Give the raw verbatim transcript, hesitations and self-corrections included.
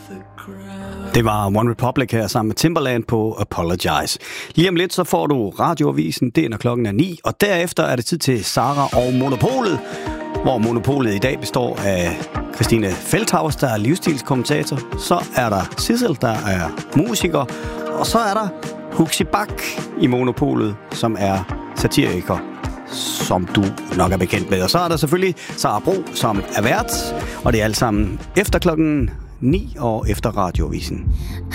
Det var One Republic her sammen med Timbaland på Apologize. Lige om lidt så får du radioavisen, det er når klokken er ni, og derefter er det tid til Sara og Monopolet, hvor Monopolet i dag består af Christine Feldhaus, der er livsstilskommentator, så er der Sissel, der er musiker, og så er der Huxi Bak i Monopolet, som er satiriker, som du nok er bekendt med. Og så er der selvfølgelig Sara Bro, som er vært, og det er alt sammen efter klokken ni og efter radioavisen.